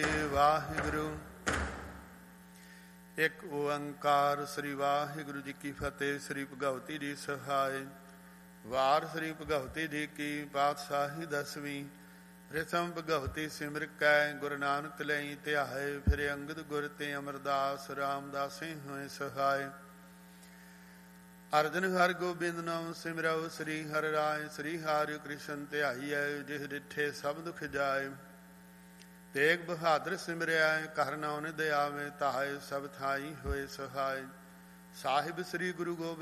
ਵਾਹਿਗੁਰੂ। ਇੱਕ ਓੰਕਾਰ ਸ੍ਰੀ ਵਾਹਿਗੁਰੂ ਜੀ ਕੀ ਫਤਿਹ। ਸ੍ਰੀ ਭਗਵਤੀ ਜੀ ਸਹਾਇ। ਵਾਰ ਸ੍ਰੀ ਭਗਵਤੀ ਜੀ ਕੀ ਪਾਤਸ਼ਾਹੀ ਦਸਵੀਂ। ਪ੍ਰਥਮ ਭਗਵਤੀ ਸਿਮਰ ਕੈ ਗੁਰੂ ਨਾਨਕ ਲਈ ਧਿਆਏ। ਫਿਰ ਅੰਗਦ ਗੁਰ ਤੇ ਅਮਰਦਾਸ ਰਾਮਦਾਸੇ ਹੋਏ ਸਹਾਇ। ਅਰਜਨ ਹਰਿ ਗੋਬਿੰਦ ਨਾਮ ਸਿਮਰਉ। ਸ੍ਰੀ ਹਰਿ ਰਾਇ ਸ੍ਰੀ ਹਰਿ ਕ੍ਰਿਸ਼ਨ ਧਿਆਈਐ। ਜਿਹ ਡਿਠੇ ਸਭ ਦੁਖ ਜਾਏ। ਤੇਗ ਬਹਾਦਰ ਸਿਮਰਿਆ ਘਰ ਨਾਉ ਨਿਧ ਆਵੇ। ਤਾਹੇ ਸਭ ਥਾਈ ਹੋਏ ਸਹਾਇ। ਸਾਹਿਬ ਸ੍ਰੀ ਗੁਰੂ ਗੋਬਿੰਦ